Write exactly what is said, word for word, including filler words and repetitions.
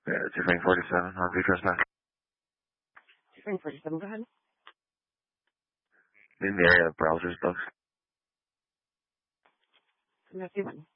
Yeah, two Frank forty-seven on View Trespass. two Frank forty-seven, go ahead. In the area of browsers books. Matthew one.